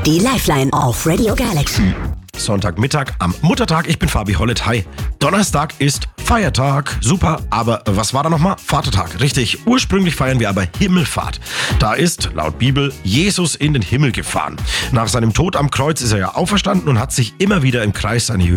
Die Lifeline auf Radio Galaxy. Sonntagmittag am Muttertag. Ich bin Fabi Hollett. Hi. Donnerstag ist Feiertag. Super. Aber was war da nochmal? Vatertag. Richtig. Ursprünglich feiern wir aber Himmelfahrt. Da ist, laut Bibel, Jesus in den Himmel gefahren. Nach seinem Tod am Kreuz ist er ja auferstanden und hat sich immer wieder im Kreis seiner